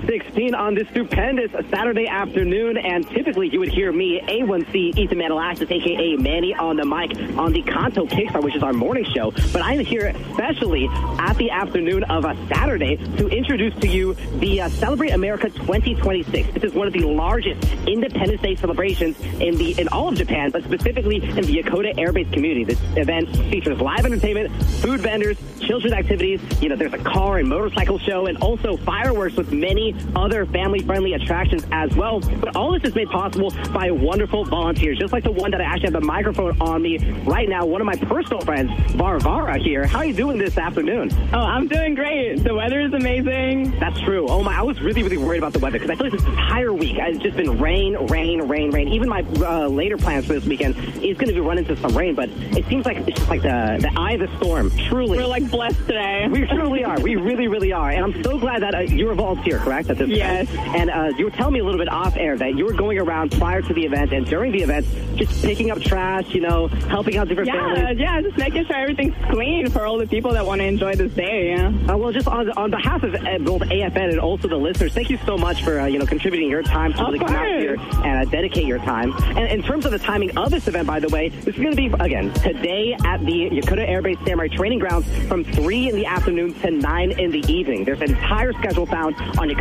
6:16 on this stupendous Saturday afternoon, and typically you would hear me, A1C, Ethan Manalaxis, a.k.a. Manny, on the mic on the Kanto Kickstart, which is our morning show. But I'm here especially at the afternoon of a Saturday to introduce to you the Celebrate America 2026. This is one of the largest Independence Day celebrations in all of Japan, but specifically in the Yokota Air Base community. This event features live entertainment, food vendors, children's activities. There's a car and motorcycle show, and also fireworks with many other family-friendly attractions as well. But all this is made possible by wonderful volunteers, just like the one that I actually have the microphone on me right now, one of my personal friends, Varvara here. How are you doing this afternoon? Oh, I'm doing great. The weather is amazing. That's true. Oh my, I was really, really worried about the weather because I feel like this entire week it's just been rain. Even my later plans for this weekend is going to be running into some rain, but it seems like it's just like the eye of the storm. Truly. We're like blessed today. We truly are. We really, really are. And I'm so glad that you're a volunteer, correct? At this yes. Event. And you were telling me a little bit off air that you were going around prior to the event and during the event, just picking up trash, helping out different families. Yeah, just making sure everything's clean for all the people that want to enjoy this day. Yeah. Well, just on behalf of both AFN and also the listeners, thank you so much for contributing your time to really come out here and dedicate your time. And in terms of the timing of this event, by the way, this is going to be again today at the Yokota Air Base Samurai Training Grounds from 3 in the afternoon to 9 in the evening. There's an entire schedule found on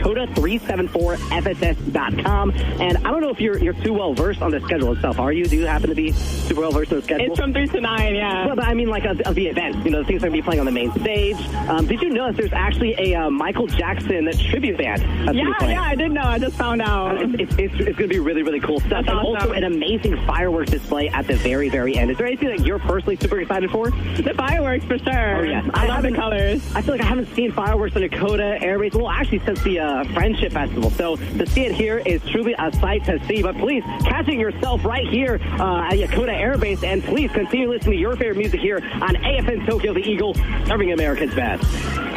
Yokota374FSS.com. And I don't know if you're too well versed on the schedule itself. Are you? Do you happen to be super well versed on the schedule? It's from 3 to 9, yeah. Well, but I mean, like of the events, the things that are going to be playing on the main stage. Did you know that there's actually a Michael Jackson tribute band? Yeah, I did know. I just found out. It's going to be really, really cool stuff. That's and awesome. Also an amazing fireworks display at the very, very end. Is there anything that you're personally super excited for? The fireworks, for sure. Oh, yes. I love the colors. I feel like I haven't seen fireworks on Yokota Air Base, well, actually since the Friendship Festival. So to see it here is truly a sight to see. But please, catching yourself right here at Yokota Air Base, and please continue listening to your favorite music here on AFN Tokyo, the Eagle, serving America's best.